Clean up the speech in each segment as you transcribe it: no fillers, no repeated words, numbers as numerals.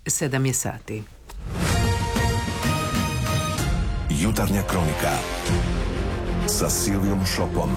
7 je sati. Jutarnja kronika sa Silvijom Šopom.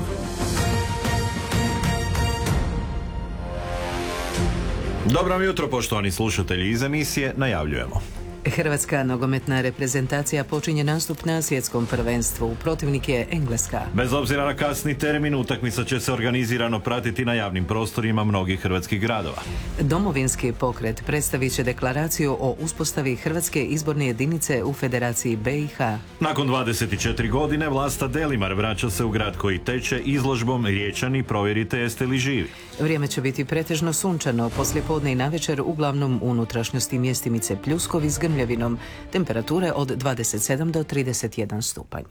Dobro vam jutro, poštovani slušatelji, iz emisije najavljujemo. Hrvatska nogometna reprezentacija počinje nastup na svjetskom prvenstvu. Protivnik je Engleska. Bez obzira na kasni termin, utakmica će se organizirano pratiti na javnim prostorima mnogih hrvatskih gradova. Domovinski pokret predstavit će deklaraciju o uspostavi Hrvatske izborne jedinice u Federaciji BiH. Nakon 24 godine Vlasta Delimar vraća se u grad koji teče izložbom Riječani, provjerite jeste li živi. Vrijeme će biti pretežno sunčano, poslijepodne i navečer uglavnom u unutrašnjosti mjestimice pljuskovi s grmljavinom, temperature od 27 do 31 stupanj.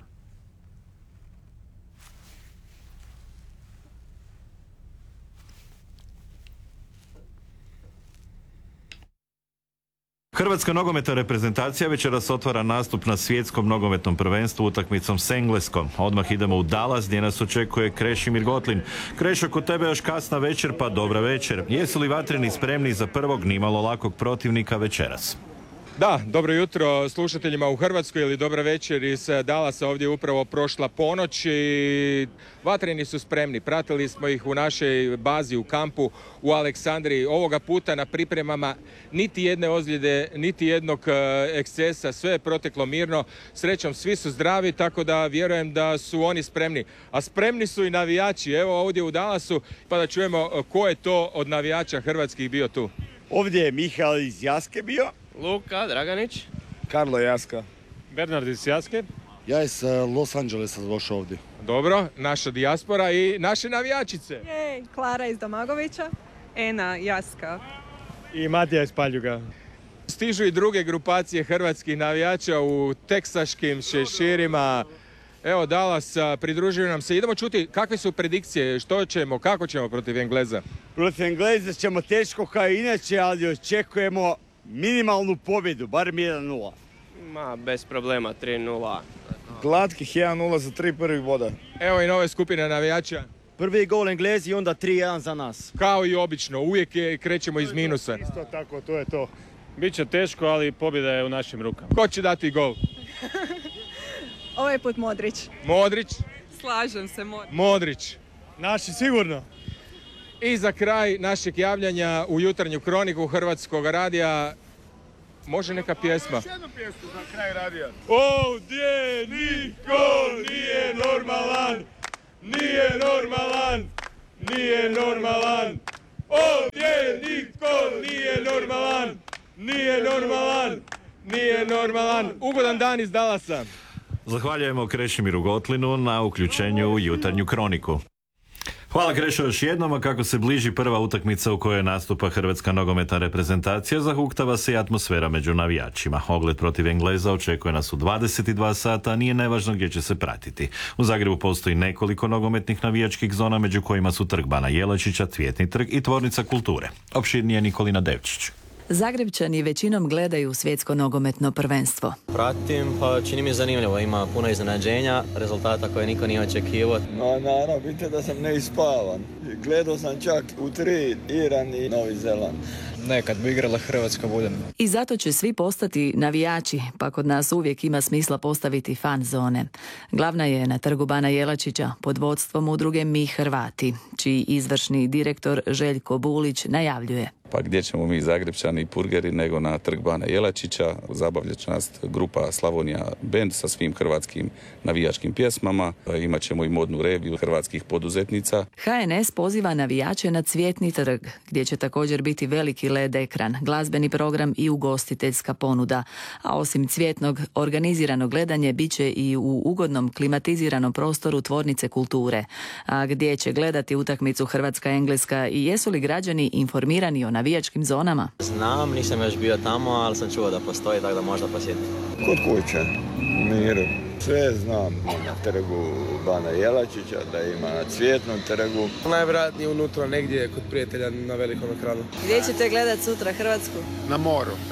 Hrvatska nogometna reprezentacija večeras otvara nastup na svjetskom nogometnom prvenstvu utakmicom s Engleskom. Odmah idemo u Dallas gdje nas očekuje Krešimir Gotlin. Krešo, kod tebe još kasna večer, pa dobra večer. Jesu li vatreni spremni za prvog nimalo lakog protivnika večeras? Da, dobro jutro slušateljima u Hrvatskoj ili dobra večer iz Dallasa. Ovdje je upravo prošla ponoć i vatreni su spremni. Pratili smo ih u našoj bazi u kampu u Aleksandriji. Ovoga puta na pripremama niti jedne ozljede, niti jednog ekscesa, sve je proteklo mirno. Srećom, svi su zdravi, tako da vjerujem da su oni spremni. A spremni su i navijači. Evo ovdje u Dallasu, pa da čujemo ko je to od navijača hrvatskih bio tu. Ovdje je Mihael iz Jaske bio. Luka Draganić. Karlo Jaska. Bernard iz Jaske. Ja iz Los Angelesa došao ovdje. Dobro, naša dijaspora i naše navijačice. Klara iz Domagovića. Ena Jaska. I Matija iz Paljuga. Stižu i druge grupacije hrvatskih navijača u teksaškim šeširima. Evo Dallas, pridružuju nam se. Idemo čuti kakve su predikcije, što ćemo, kako ćemo protiv Engleza. Protiv Engleza ćemo teško kao inače, ali očekujemo minimalnu pobjedu, barem 1-0. Ma, bez problema, 3-0. Glatkih 1-0 za 3 prvih boda. Evo i nove skupine navijača. Prvi gol Englezi i onda 3-1 za nas. Kao i obično, uvijek krećemo iz minusa. Isto tako, to je to. Biće teško, ali pobjeda je u našim rukama. Ko će dati gol? Ovaj put Modrić. Modrić? Slažem se, Modrić. Naši sigurno. I za kraj našeg javljanja u jutarnju kroniku Hrvatskog radija, može neka pjesma? Još jednu pjesmu za kraj radija. Ovdje niko nije normalan, nije normalan, nije normalan. Ovdje niko nije normalan, nije normalan, nije normalan. Ugodan dan iz Dallasa. Zahvaljujemo Krešimiru Gotlinu na uključenju u jutarnju kroniku. Hvala Krešo još jednom, a kako se bliži prva utakmica u kojoj nastupa Hrvatska nogometna reprezentacija, zahuktava se i atmosfera među navijačima. Ogled protiv Engleza očekuje nas u 22 sata, a nije nevažno gdje će se pratiti. U Zagrebu postoji nekoliko nogometnih navijačkih zona, među kojima su Trg Bana Jelačića, Cvjetni trg i Tvornica kulture. Opširnije Nikolina Devčić. Zagrebčani većinom gledaju svjetsko nogometno prvenstvo. Pratim, pa čini mi zanimljivo, ima puno iznenađenja, rezultata koje niko nije očekivao. Naravno, vidite da sam neispavan. Gledao sam čak u 3, Iran i Novi Zeland. Nekad bi igrala Hrvatska budem. I zato će svi postati navijači, pa kod nas uvijek ima smisla postaviti fan zone. Glavna je na Trgu Bana Jelačića pod vodstvom udruge Mi Hrvati, čiji izvršni direktor Željko Bulić najavljuje. Pa gdje ćemo mi Zagrebčani i purgeri nego na Trg Bana Jelačića. Zabavljat će nas grupa Slavonija Band sa svim hrvatskim navijačkim pjesmama. Imat ćemo i modnu reviju hrvatskih poduzetnica. HNS poziva navijače na Cvjetni trg, gdje će također biti veliki LED ekran, glazbeni program i ugostiteljska ponuda. A osim cvjetnog, organizirano gledanje bit će i u ugodnom klimatiziranom prostoru Tvornice kulture. A gdje će gledati utakmicu Hrvatska-Engleska i jesu li građani informirani o navijačkim zonama? Znam, nisam još bio tamo, ali sam čuo da postoji, tako da možda posjetim. Kod kuće, u miru. Sve znam, na Trgu Bana Jelačića, da ima na Cvjetnom trgu. Najvjerojatnije unutra negdje kod prijatelja na velikom ekranu. Gdje ćete gledati sutra Hrvatsku? Na moru.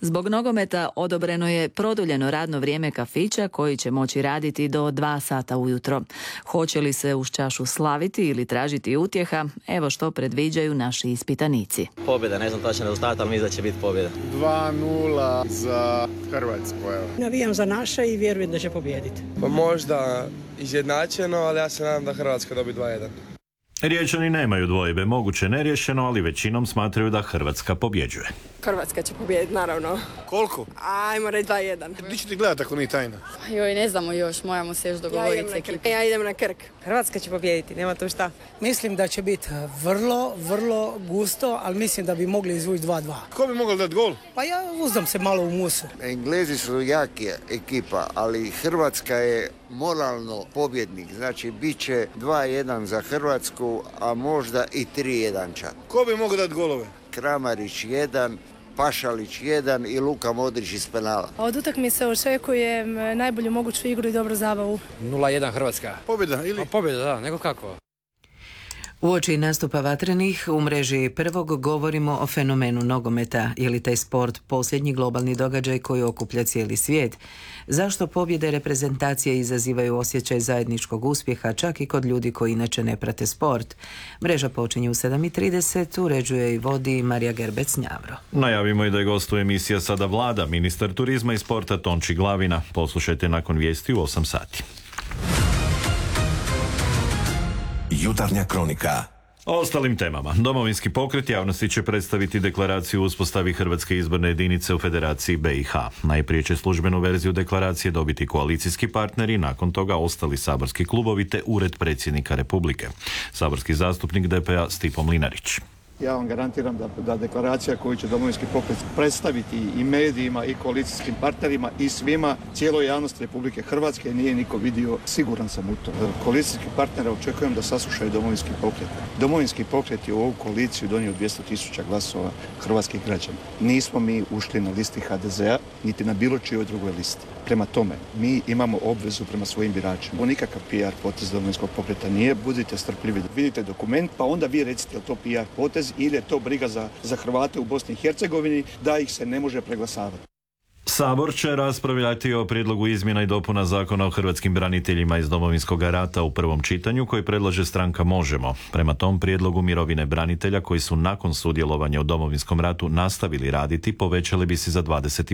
Zbog nogometa odobreno je produljeno radno vrijeme kafića koji će moći raditi do 2 sata ujutro. Hoće li se uz čašu slaviti ili tražiti utjeha? Evo što predviđaju naši ispitanici. Pobjeda, ne znam tačan rezultat, ali mislim da će biti pobjeda. 2:0 za Hrvatsku. Evo. Navijam za naše i vjerujem da će pobijediti. Pa možda izjednačeno, ali ja se nadam da Hrvatska dobi 2:1. Riječani nemaju dvojbe, moguće neriješeno, ali većinom smatraju da Hrvatska pobjeđuje. Hrvatska će pobijediti, naravno. Koliko? Ajmo reći 2:1. Gdje ćete gledati ako nije tajna? Joj, ne znamo još, moramo se još dogovoriti s ekipom. Ja idem na Krk. Hrvatska će pobijediti, nema tu šta. Mislim da će biti vrlo gusto, ali mislim da bi mogli izvući 2:2. Ko bi mogao dati gol? Pa ja uzdam se malo u musu. Englezi su jaki ekipa, ali Hrvatska je moralno pobjednik. Znači, bit će 2:1 za Hrvatsku, a možda i 3:1 čak. Ko bi mogao dati golove? Kramarić 1, Pašalić 1 i Luka Modrić iz penala. Od utakmice očekujem najbolju moguću igru i dobru zabavu. 0:1 Hrvatska. Pobjeda ili? Pobjeda, da, nego kako? Uoči nastupa Vatrenih u mreži Prvog govorimo o fenomenu nogometa. Je li taj sport posljednji globalni događaj koji okuplja cijeli svijet? Zašto pobjede reprezentacije izazivaju osjećaj zajedničkog uspjeha čak i kod ljudi koji inače ne prate sport? Mreža počinje u 7:30, uređuje i vodi Marija Gerbec-Njavro. Najavimo i da je gost u emisija Sada vlada, ministar turizma i sporta Tonči Glavina. Poslušajte nakon vijesti u 8 sati. Jutarnja kronika. O ostalim temama. Domovinski pokret javnosti će predstaviti deklaraciju o uspostavi Hrvatske izborne jedinice u Federaciji BiH. Najprije će službenu verziju deklaracije dobiti koalicijski partneri, nakon toga ostali saborski klubovi te Ured predsjednika Republike. Saborski zastupnik DP-a Stipo Mlinarić. Ja vam garantiram da deklaracija koju će Domovinski pokret predstaviti i medijima i koalicijskim partnerima i svima, cijeloj javnosti Republike Hrvatske nije niko vidio, siguran sam u to. Koalicijski partnere očekujem da saslušaju Domovinski pokret. Domovinski pokret je u ovu koaliciju donio 200.000 glasova hrvatskih građana. Nismo mi ušli na listi HDZ-a, niti na bilo čijoj drugoj listi. Prema tome, mi imamo obvezu prema svojim biračima. Ovo nikakav PR potez Domovinskog pokreta nije, budite strpljivi. Vidite dokument, pa onda vi recite je to PR potez ili je to briga za Hrvate u Bosni i Hercegovini da ih se ne može preglasavati. Sabor će raspravljati o prijedlogu izmjena i dopuna Zakona o hrvatskim braniteljima iz Domovinskog rata u prvom čitanju koji predlaže stranka Možemo. Prema tom prijedlogu mirovine branitelja koji su nakon sudjelovanja u Domovinskom ratu nastavili raditi povećale bi se za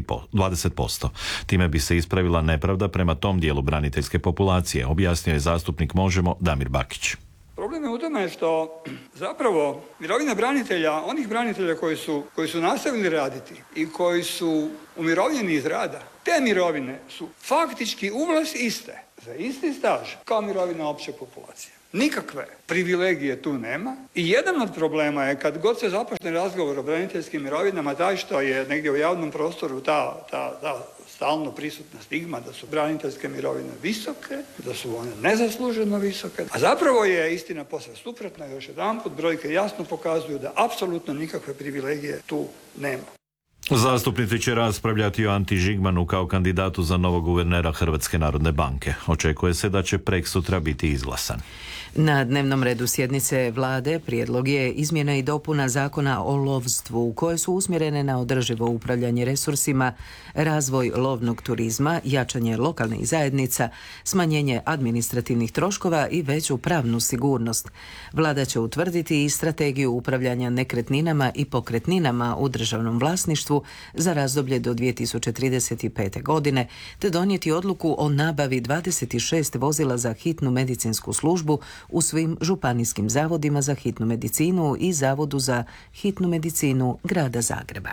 20%. Time bi se ispravila nepravda prema tom dijelu braniteljske populacije, objasnio je zastupnik Možemo Damir Bakić. Problem je u tome što zapravo mirovine branitelja, onih branitelja koji su nastavili raditi i koji su umirovljeni iz rada, te mirovine su faktički uvlast iste, za isti staž, kao mirovina opće populacije. Nikakve privilegije tu nema i jedan od problema je kad god se započne razgovor o braniteljskim mirovinama taj što je negdje u javnom prostoru ta stalno prisutna stigma da su braniteljske mirovine visoke, da su one nezasluženo visoke, a zapravo je istina posve suprotna. Još jedanput brojke jasno pokazuju da apsolutno nikakve privilegije tu nema. Zastupnici će raspravljati o Anti Žigmanu kao kandidatu za novog guvernera Hrvatske narodne banke. Očekuje se da će preksutra biti izglasan. Na dnevnom redu sjednice vlade prijedlog je izmjena i dopuna Zakona o lovstvu koje su usmjerene na održivo upravljanje resursima, razvoj lovnog turizma, jačanje lokalnih zajednica, smanjenje administrativnih troškova i veću pravnu sigurnost. Vlada će utvrditi i strategiju upravljanja nekretninama i pokretninama u državnom vlasništvu za razdoblje do 2035. godine, te donijeti odluku o nabavi 26 vozila za hitnu medicinsku službu u svim županijskim zavodima za hitnu medicinu i Zavodu za hitnu medicinu Grada Zagreba.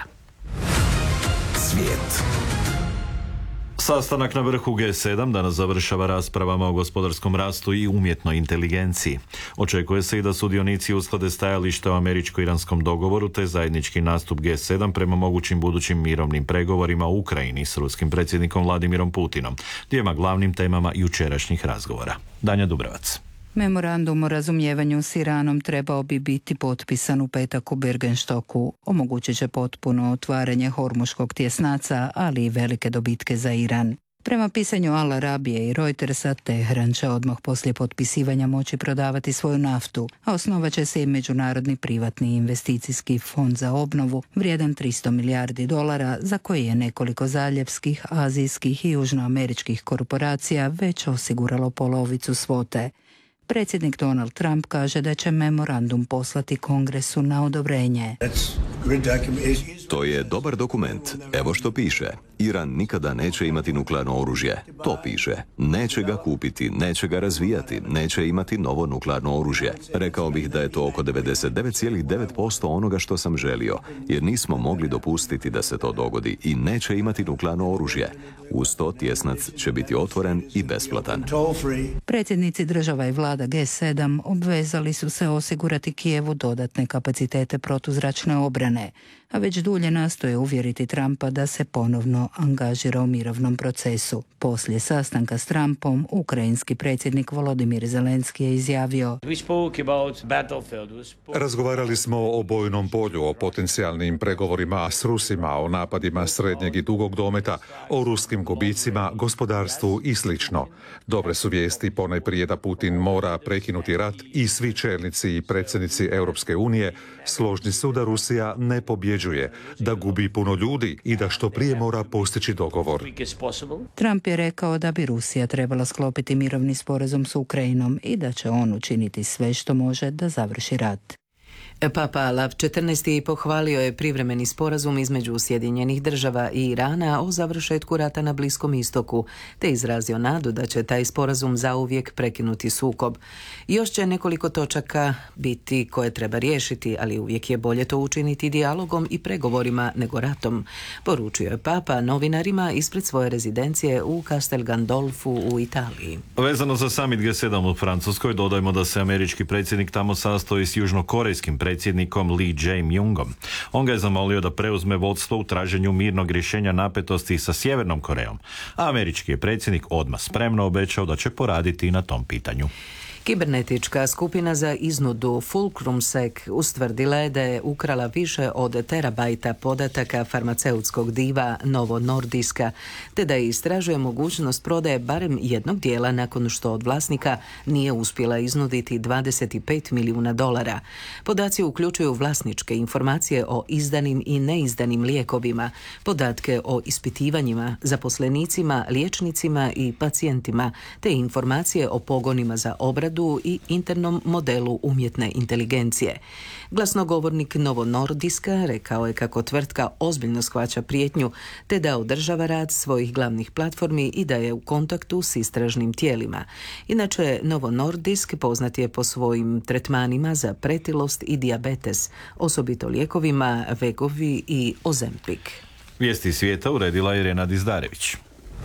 Svijet. Sastanak na vrhu G7 danas završava raspravama o gospodarskom rastu i umjetnoj inteligenciji. Očekuje se i da sudionici usklade stajalište o američko-iranskom dogovoru te zajednički nastup G7 prema mogućim budućim mirovnim pregovorima u Ukrajini s ruskim predsjednikom Vladimirom Putinom, dvijema glavnim temama jučerašnjih razgovora. Danja Dubravac. Memorandum o razumijevanju s Iranom trebao bi biti potpisan u petak u Bergenstocku. Omogućit će potpuno otvaranje Hormuškog tjesnaca, ali i velike dobitke za Iran. Prema pisanju Al Arabije i Reutersa, Teheran će odmah poslije potpisivanja moći prodavati svoju naftu, a osnovat će se i Međunarodni privatni investicijski fond za obnovu vrijedan $300 milijardi za koji je nekoliko zaljevskih, azijskih i južnoameričkih korporacija već osiguralo polovicu svote. Predsjednik Donald Trump kaže da će memorandum poslati Kongresu na odobrenje. To je dobar dokument. Evo što piše. Iran nikada neće imati nuklearno oružje. To piše. Neće ga kupiti, neće ga razvijati, neće imati novo nuklearno oružje. Rekao bih da je to oko 99,9% onoga što sam želio, jer nismo mogli dopustiti da se to dogodi i neće imati nuklearno oružje. Uz to tjesnac će biti otvoren i besplatan. Predsjednici država i vlada G7 obvezali su se osigurati Kijevu dodatne kapacitete protuzračne obrane, a već dulje nastoje uvjeriti Trumpa da se ponovno angažira u mirovnom procesu. Poslije sastanka s Trumpom, ukrajinski predsjednik Volodimir Zelenski je izjavio: Razgovarali smo o bojnom polju, o potencijalnim pregovorima s Rusima, o napadima srednjeg i dugog dometa, o ruskim gubicima, gospodarstvu i slično. Dobre su vijesti ponajprije da Putin mora prekinuti rat i svi čelnici i predsjednici Europske unije složni su da Rusija ne pobjeđuje, da gubi puno ljudi i da što prije mora postići dogovor. Trump je rekao da bi Rusija trebala sklopiti mirovni sporazum s Ukrajinom i da će on učiniti sve što može da završi rat. Papa Lav XIV. Pohvalio je privremeni sporazum između Sjedinjenih država i Irana o završetku rata na Bliskom istoku, te izrazio nadu da će taj sporazum zauvijek prekinuti sukob. Još će nekoliko točaka biti koje treba riješiti, ali uvijek je bolje to učiniti dijalogom i pregovorima nego ratom, poručio je Papa novinarima ispred svoje rezidencije u Castel Gandolfu u Italiji. Vezano za summit G7 u Francuskoj, dodajmo da se američki predsjednik tamo sastoji s južnokorejskim predsjednikom Lee Jae-myungom. On ga je zamolio da preuzme vodstvo u traženju mirnog rješenja napetosti sa Sjevernom Korejom, a američki je predsjednik odmah spremno obećao da će poraditi na tom pitanju. Kibernetička skupina za iznudu FulcrumSec ustvrdila je da je ukrala više od terabajta podataka farmaceutskog diva Novo Nordiska, te da istražuje mogućnost prodaje barem jednog dijela nakon što od vlasnika nije uspjela iznuditi $25 milijuna. Podaci uključuju vlasničke informacije o izdanim i neizdanim lijekovima, podatke o ispitivanjima, zaposlenicima, liječnicima i pacijentima, te informacije o pogonima za obradu i internom modelu umjetne inteligencije. Glasnogovornik Novo Nordiska rekao je kako tvrtka ozbiljno shvaća prijetnju, te da održava rad svojih glavnih platformi i da je u kontaktu s istražnim tijelima. Inače, Novo Nordisk poznat je po svojim tretmanima za pretilost i dijabetes, osobito lijekovima Wegovy i Ozempic. Vijesti svijeta uredila Irena Dizdarević.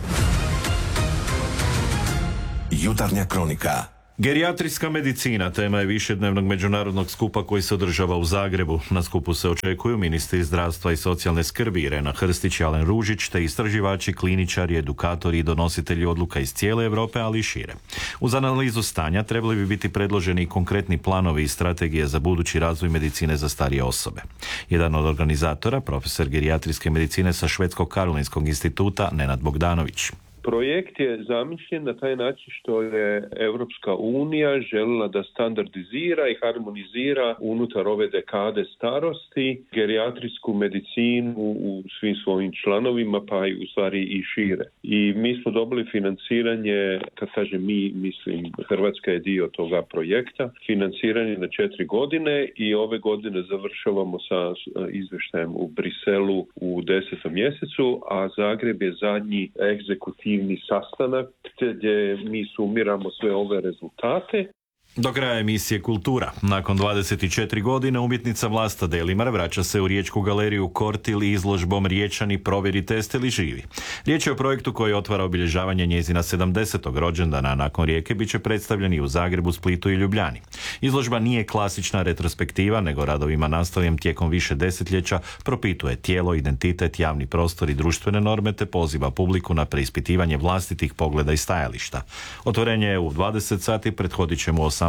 Jutarnja kronika. Gerijatrijska medicina tema je višednevnog međunarodnog skupa koji se održava u Zagrebu. Na skupu se očekuju ministri zdravstva i socijalne skrbi Irena Hrstić i Alen Ružić, te istraživači, kliničari, edukatori i donositelji odluka iz cijele Europe, ali i šire. Uz analizu stanja trebali bi biti predloženi konkretni planovi i strategije za budući razvoj medicine za starije osobe. Jedan od organizatora, profesor gerijatrijske medicine sa Švedskog Karolinskog instituta, Nenad Bogdanović. Projekt je zamišljen na taj način što je Europska unija željela da standardizira i harmonizira unutar ove dekade starosti gerijatrijsku medicinu u svim svojim članovima, pa i u stvari i šire. I mi smo dobili financiranje, kad kažem mi, mislim Hrvatska je dio toga projekta, financiranje na 4 godine i ove godine završavamo sa izvještajem u Briselu u 10. mjesecu, a Zagreb je zadnji egzekutivni sastanak gdje mi sumiramo sve ove rezultate. Do kraja emisije Kultura. Nakon 24 godine umjetnica Vlasta Delimar vraća se u Riječku galeriju Kortil izložbom Riječani provjerite jeste li živi. Riječ je o projektu koji otvara obilježavanje njezina 70. rođendana, nakon Rijeke bit će predstavljeni u Zagrebu, Splitu i Ljubljani. Izložba nije klasična retrospektiva, nego radovima nastavljen tijekom više desetljeća propituje tijelo, identitet, javni prostor i društvene norme, te poziva publiku na preispitivanje vlastitih pogleda i stajališta. Otvorenje je u 20 sati, prethodit će mu 18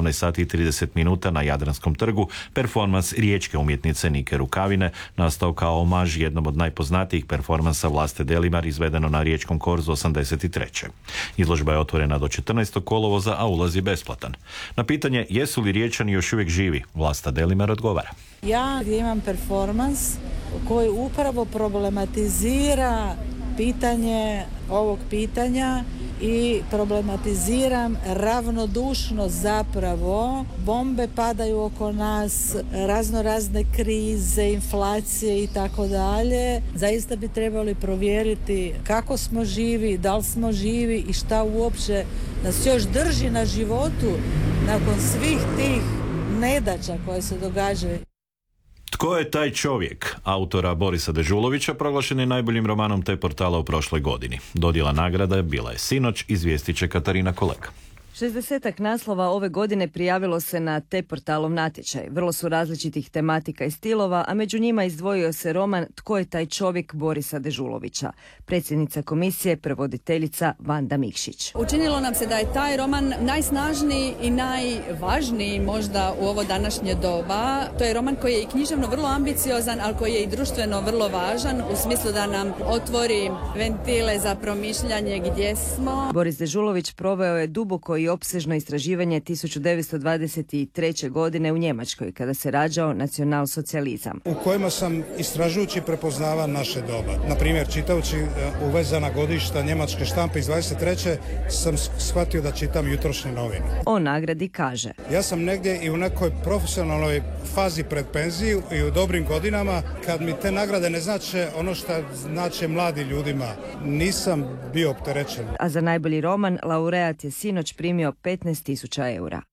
18 sati i 30 minuta na Jadranskom trgu performans riječke umjetnice Nike Rukavine, nastao kao omaž jednom od najpoznatijih performansa Vlaste Delimar, izvedeno na Riječkom korzu 83. Izložba je otvorena do 14. kolovoza, a ulaz je besplatan. Na pitanje jesu li Riječani još uvijek živi, Vlasta Delimar odgovara. Ja imam performans koji upravo problematizira pitanje ovog pitanja i problematiziram ravnodušno zapravo. Bombe padaju oko nas, razne krize, inflacije i tako dalje. Zaista bi trebali provjeriti kako smo živi, da li smo živi i šta uopće nas još drži na životu nakon svih tih nedaća koje se događaju. Tko je taj čovjek? Autora Borisa Dežulovića proglašen je najboljim romanom te portala u prošloj godini. Dodjela nagrada bila je sinoć, izvijestit će Katarina Koleka. 60-ak naslova ove godine prijavilo se na te portalov natječaj. Vrlo su različitih tematika i stilova, a među njima izdvojio se roman Tko je taj čovjek Borisa Dežulovića. Predsjednica komisije, prevoditeljica Vanda Mikšić. Učinilo nam se da je taj roman najsnažniji i najvažniji možda u ovo današnje doba. To je roman koji je i književno vrlo ambiciozan, ali koji je i društveno vrlo važan u smislu da nam otvori ventile za promišljanje gdje smo. Boris Dežulović proveo je duboko i opsežno istraživanje 1923. godine u Njemačkoj, kada se rađao nacionalsocijalizam. U kojima sam istražujući prepoznava naše doba. Na primjer, čitajući uvezana godišta njemačke štampe iz 23. sam shvatio da čitam jutrošnje novine. O nagradi kaže: Ja sam negdje i u nekoj profesionalnoj fazi pred penziju i u dobrim godinama, kad mi te nagrade ne znače ono što znače mladi ljudima. Nisam bio opterećen. A za najbolji roman laureat je sinoć primio 15.000 eura.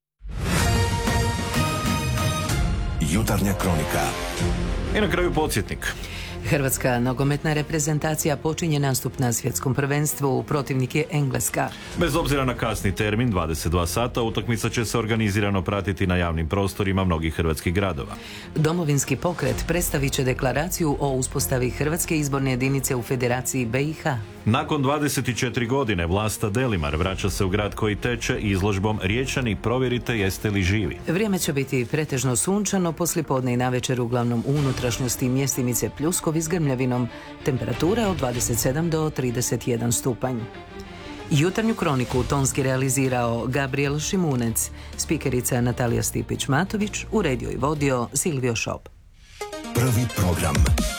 Jutarnja kronika. I na kraju podsjetnik. Hrvatska nogometna reprezentacija počinje nastup na svjetskom prvenstvu, protivnik je Engleska. Bez obzira na kasni termin, 22 sata, utakmica će se organizirano pratiti na javnim prostorima mnogih hrvatskih gradova. Domovinski pokret predstavit će deklaraciju o uspostavi Hrvatske izborne jedinice u Federaciji BiH. Nakon 24 godine Vlasta Delimar vraća se u grad koji teče izložbom Riječani, provjerite jeste li živi. Vrijeme će biti pretežno sunčano, poslijepodne i navečer uglavnom u unutrašnjosti mjestimice pljuskovi s grmljavinom. Temperatura od 27 do 31 stupanj. Jutarnju kroniku tonski realizirao Gabriel Šimunec, spikerica Natalija Stipić-Matović, uredio i vodio Silvio Šop. Prvi program.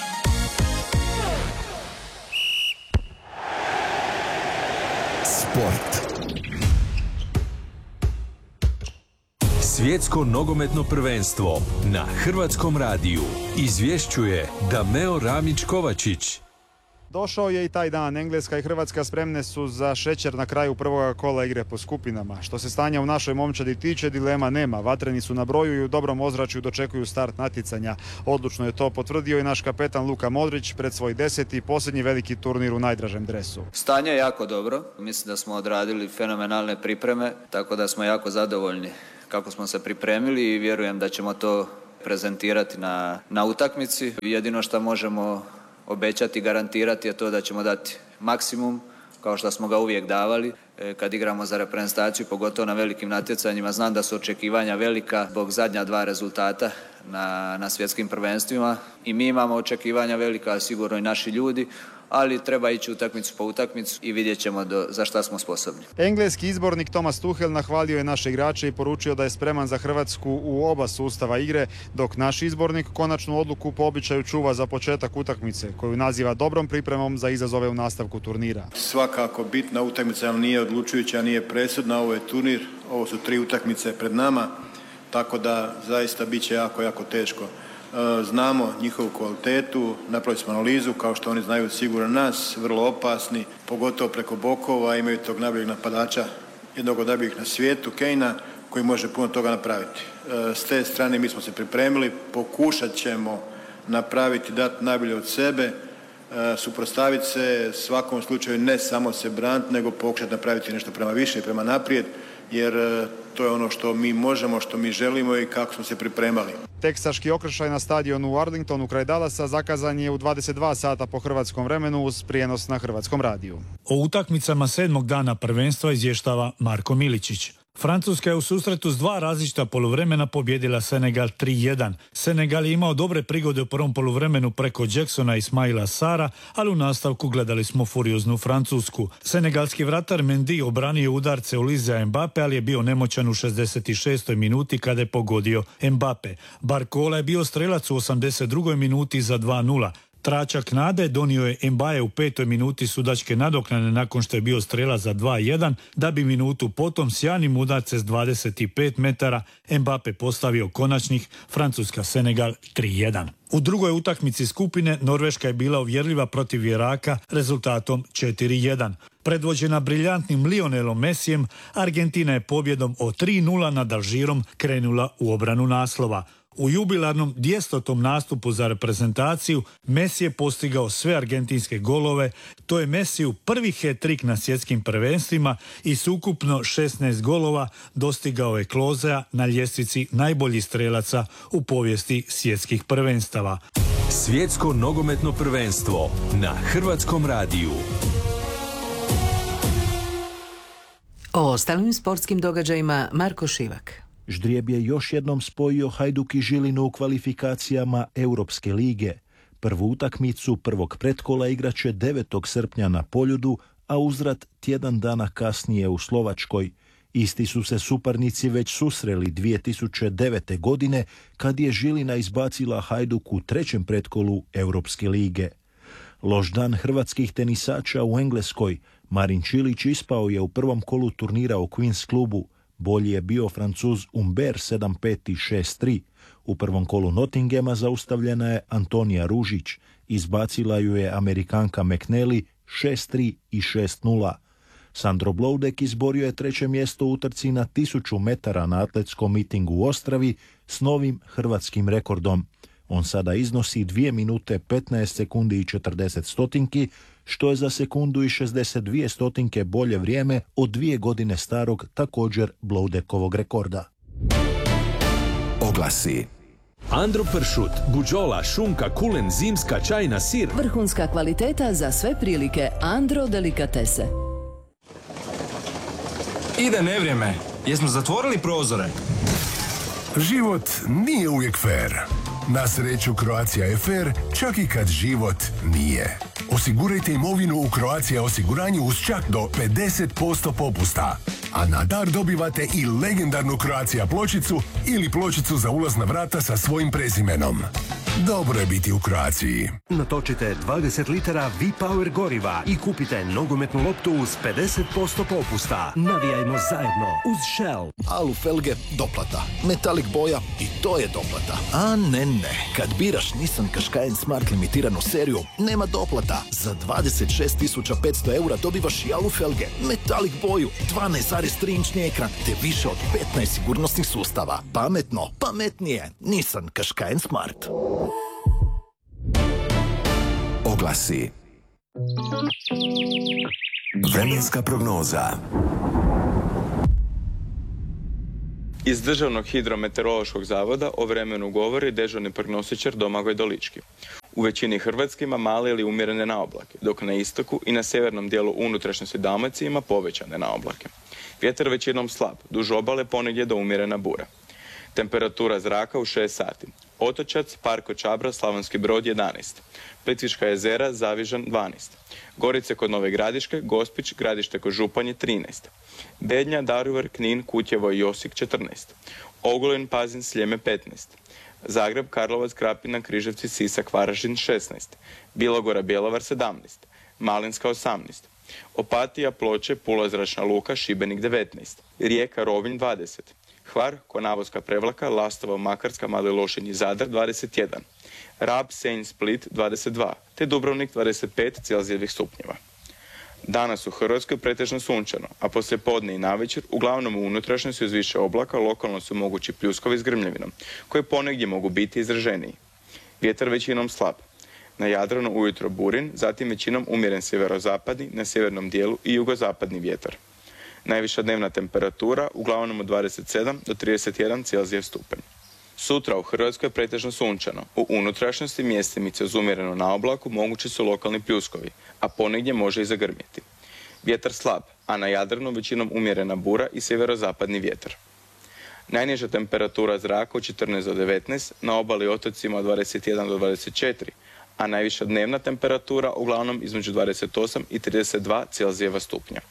Sport. Svjetsko nogometno prvenstvo na Hrvatskom radiju izvješćuje Dameo Ramić-Kovačić. Došao je i taj dan. Engleska i Hrvatska spremne su za šećer na kraju prvoga kola igre po skupinama. Što se stanja u našoj momčadi tiče, dilema nema. Vatreni su na broju i u dobrom ozračju dočekuju start natjecanja. Odlučno je to potvrdio i naš kapetan Luka Modrić pred svoj 10. i posljednji veliki turnir u najdražem dresu. Stanje je jako dobro. Mislim da smo odradili fenomenalne pripreme, tako da smo jako zadovoljni kako smo se pripremili i vjerujem da ćemo to prezentirati na utakmici. Jedino što možemo obećati, garantirati je to da ćemo dati maksimum, kao što smo ga uvijek davali. Kad igramo za reprezentaciju, pogotovo na velikim natjecanjima, znam da su očekivanja velika zbog zadnja 2 rezultata na svjetskim prvenstvima. I mi imamo očekivanja velika, sigurno i naši ljudi, ali treba ići utakmicu po utakmicu i vidjet ćemo za šta smo sposobni. Engleski izbornik Thomas Tuchel nahvalio je naše igrače i poručio da je spreman za Hrvatsku u oba sustava igre, dok naš izbornik konačnu odluku po običaju čuva za početak utakmice, koju naziva dobrom pripremom za izazove u nastavku turnira. Svakako bitna utakmica, ali nije odlučujuća, nije presudna, ovo je turnir, ovo su 3 utakmice pred nama, tako da zaista bit će jako, jako teško. Znamo njihovu kvalitetu, napravili smo analizu, kao što oni znaju sigurno nas, vrlo opasni, pogotovo preko bokova, imaju tog najboljeg napadača, jednog od najboljih na svijetu, Kejna, koji može puno toga napraviti. S te strane mi smo se pripremili, pokušat ćemo napraviti, dati najbolje od sebe, suprotstaviti se, svakom slučaju ne samo se braniti, nego pokušati napraviti nešto prema više i prema naprijed, jer to je ono što mi možemo, što mi želimo i kako smo se pripremali. Teksaški okršaj na stadionu u Arlingtonu kraj Dallasa zakazan je u 22 sata po hrvatskom vremenu uz prijenos na Hrvatskom radiju. O utakmicama 7. dana prvenstva izvještava Marko Miličić. Francuska je u susretu s 2 različita poluvremena pobjedila Senegal 3-1. Senegal je imao dobre prigode u prvom poluvremenu preko Jacksona i Ismaila Sara, ali u nastavku gledali smo furioznu Francusku. Senegalski vratar Mendy obranio udarce Olizea Mbappe, ali je bio nemoćan u 66. minuti kada je pogodio Mbappe. Barcola je bio strelac u 82. minuti za 2-0. Tračak nade donio je Mbaye u 5. minuti sudačke nadoknade nakon što je bio strelac za 2-1, da bi minutu potom sjajnim udarce s 25 metara Mbappe postavio konačnih Francuska-Senegal 3-1. U drugoj utakmici skupine Norveška je bila uvjerljiva protiv Iraka rezultatom 4-1. Predvođena briljantnim Lionelom Messijem, Argentina je pobjedom od 3-0 nad Alžirom krenula u obranu naslova. U jubilarnom 200. nastupu za reprezentaciju Messi je postigao sve argentinske golove. To je Messiju prvi hat-trick na svjetskim prvenstvima i s ukupno 16 golova dostigao je Klosea na ljestvici najboljih strelaca u povijesti svjetskih prvenstava. Svjetsko nogometno prvenstvo na Hrvatskom radiju. O ostalim sportskim događajima Marko Šivak. Ždrijeb je još jednom spojio Hajduk i Žilinu u kvalifikacijama Europske lige. Prvu utakmicu prvog pretkola igraće 9. srpnja na Poljudu, a uzvrat tjedan dana kasnije u Slovačkoj. Isti su se suparnici već susreli 2009. godine kad je Žilina izbacila Hajduk u trećem pretkolu Europske lige. Loš dan hrvatskih tenisača u Engleskoj. Marin Čilić ispao je u prvom kolu turnira u Queen's klubu. Bolji je bio Francuz Humbert 7-5 i 6-3. U prvom kolu Nottinghama zaustavljena je Antonija Ružić. Izbacila ju je Amerikanka McNally 6-3 i 6-0. Sandro Bloudek izborio je treće mjesto u utrci na 1000 metara na atletskom mitingu u Ostravi s novim hrvatskim rekordom. On sada iznosi 2 minute 15 sekundi i 40 stotinki, što je za sekundu i 62 stotinke bolje vrijeme od 2 godine starog također Bloudekovog rekorda. Oglasi. Andro pršut, buđola, šunka, kulen, zimska, čajna, sir. Vrhunska kvaliteta za sve prilike. Andro delikatese. Ide nevrijeme. Jesmo zatvorili prozore? Život nije uvijek fair. Na sreću Croatia je fair, čak i kad život nije. Osigurajte imovinu u Croatia osiguranju uz čak do 50% popusta. A na dar dobivate i legendarnu Croatia pločicu ili pločicu za ulaz na vrata sa svojim prezimenom. Dobro je biti u Croaciji. Natočite 20 litara V-Power goriva i kupite nogometnu loptu uz 50% popusta. Navijajmo zajedno uz Shell. Alu felge, doplata. Metalik boja, i to je doplata. A ne. Kad biraš Nissan Qashqai Smart limitiranu seriju, nema doplata. Za 26.500 eura dobivaš i alu felge, metalik boju, 12,3-inčni ekran, te više od 15 sigurnosnih sustava. Pametno, pametnije. Nissan Qashqai Smart. Oglasi. Vremenska prognoza. Iz Državnog hidrometeorološkog zavoda o vremenu govori dežurni prognostičar Domagoj Dolički. U većini Hrvatske ima male ili umjerene naoblake, dok na istoku i na sjevernom dijelu unutrašnjosti Dalmacije ima povećane naoblake. Vjetar većinom slab, duž obale ponegdje do umjerena bura. Temperatura zraka u 6 sati. Otočac, Parko Čabra, Slavonski Brod 11. Plitvička jezera, Zavižan 12. Gorice kod Nove Gradiške, Gospić, Gradište kod Županje 13. Bednja, Daruvar, Knin, Kutjevo i Osijek 14. Ogulin, Pazin, Sljeme 15. Zagreb, Karlovac, Krapina, Križevci, Sisak, Varaždin 16. Bilogora, Bjelovar 17. Malinska 18. Opatija, Ploče, Pula, Zračna luka, Šibenik 19. Rijeka, Rovinj 20. Hvar, Konavoska, Prevlaka, Lastovo, Makarska, Mali Lošinj i Zadar 21. Rab, Senj, Split 22, te Dubrovnik 25 celzijevih stupnjeva. Danas u Hrvatskoj pretežno sunčano, a poslije podne i navečer uglavnom u unutrašnjosti uz više oblaka lokalno su mogući pljuskovi s grmljavinom, koji ponegdje mogu biti izraženiji. Vjetar većinom slab. Na Jadranu ujutro burin, zatim većinom umjeren sjeverozapadni, na sjevernom dijelu i jugozapadni vjetar. Najviša dnevna temperatura uglavnom od 27 do 31 celzijev stupanj. Sutra u Hrvatskoj je pretežno sunčano. U unutrašnjosti mjestimice uz umjereno naoblaku mogući su lokalni pljuskovi, a ponegdje može i zagrmjeti. Vjetar slab, a na Jadranu većinom umjerena bura i sjeverozapadni vjetar. Najniža temperatura zraka od 14 do 19, na obali i otocima od 21 do 24, a najviša dnevna temperatura uglavnom između 28 i 32 Celzijeva stupnja.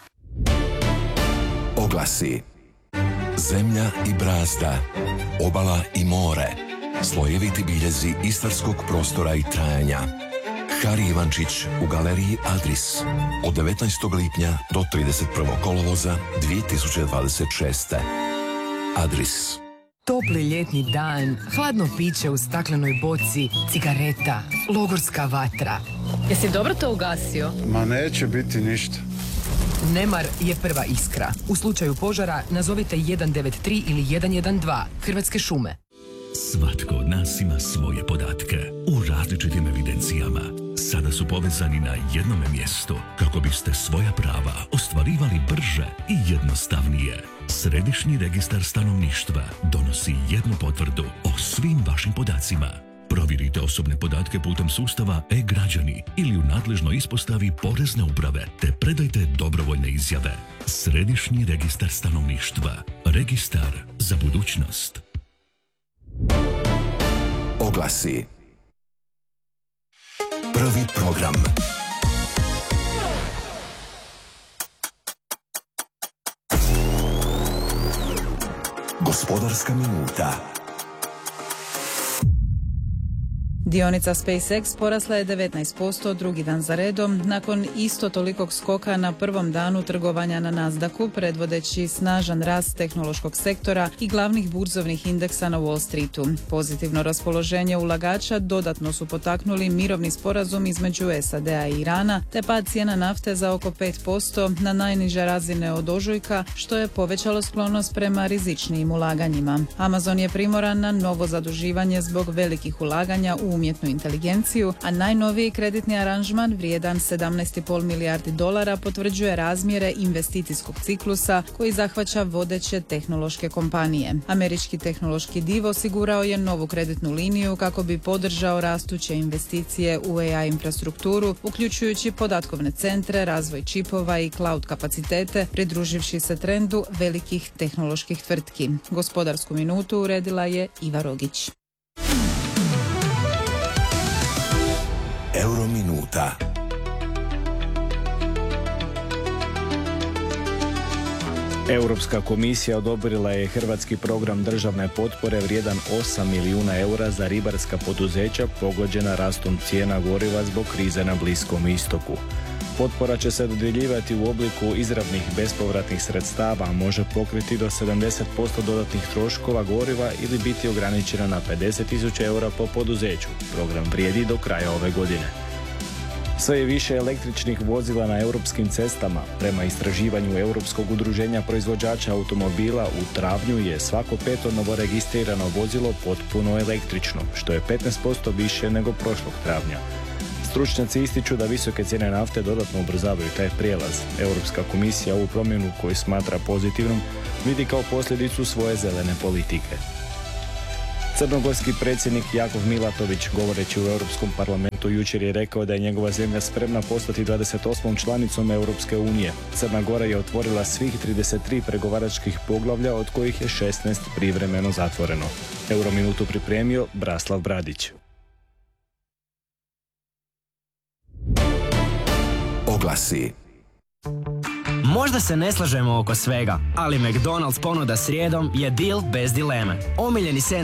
Oglasi. Zemlja i brazda, obala i more, slojeviti biljezi istarskog prostora i trajanja. Hari Ivančić u galeriji Adris od 19. lipnja do 31. kolovoza 2026. Adris. Topli ljetni dan, hladno piće u staklenoj boci, cigareta, logorska vatra. Jesi dobro to ugasio? Ma neće biti ništa. Nemar je prva iskra. U slučaju požara nazovite 193 ili 112 Hrvatske šume. Svatko od nas ima svoje podatke u različitim evidencijama. Sada su povezani na jednome mjestu kako biste svoja prava ostvarivali brže i jednostavnije. Središnji registar stanovništva donosi jednu potvrdu o svim vašim podacima. Provjerite osobne podatke putem sustava e-građani ili u nadležnoj ispostavi Porezne uprave te predajte dobrovoljne izjave. Središnji registar stanovništva. Registar za budućnost. Oglasi. Prvi program. Gospodarska minuta. Dionica SpaceX porasla je 19% drugi dan za redom, nakon isto tolikog skoka na prvom danu trgovanja na Nasdaqu, predvodeći snažan rast tehnološkog sektora i glavnih burzovnih indeksa na Wall Streetu. Pozitivno raspoloženje ulagača dodatno su potaknuli mirovni sporazum između SAD-a i Irana, te pad cijena nafte za oko 5% na najniže razine od ožujka, što je povećalo sklonost prema rizičnijim ulaganjima. Amazon je primoran na novo zaduživanje zbog velikih ulaganja u umjetnu inteligenciju, a najnoviji kreditni aranžman vrijedan 17,5 milijardi dolara potvrđuje razmjere investicijskog ciklusa koji zahvaća vodeće tehnološke kompanije. Američki tehnološki div osigurao je novu kreditnu liniju kako bi podržao rastuće investicije u AI infrastrukturu, uključujući podatkovne centre, razvoj čipova i cloud kapacitete, pridruživši se trendu velikih tehnoloških tvrtki. Gospodarsku minutu uredila je Iva Rogić. Eurominuta. Europska komisija odobrila je hrvatski program državne potpore vrijedan 8 milijuna eura za ribarska poduzeća pogođena rastom cijena goriva zbog krize na Bliskom istoku. Potpora će se dodjeljivati u obliku izravnih bespovratnih sredstava, a može pokriti do 70% dodatnih troškova goriva ili biti ograničena na 50.000 eura po poduzeću. Program vrijedi do kraja ove godine. Sve je više električnih vozila na europskim cestama. Prema istraživanju Europskog udruženja proizvođača automobila u travnju je svako 5. novoregistrirano vozilo potpuno električno, što je 15% više nego prošlog travnja. Stručnjaci ističu da visoke cijene nafte dodatno ubrzavaju taj prijelaz. Europska komisija ovu promjenu, koju smatra pozitivnom, vidi kao posljedicu svoje zelene politike. Crnogorski predsjednik Jakov Milatović, govoreći u Europskom parlamentu, jučer je rekao da je njegova zemlja spremna postati 28. članicom Europske unije. Crna Gora je otvorila svih 33 pregovaračkih poglavlja, od kojih je 16 privremeno zatvoreno. Eurominutu pripremio Braslav Bradić. Oglasi. Možda se ne slažemo oko svega, ali McDonald's ponuda srijedom je deal bez dileme. Omiljeni sendvič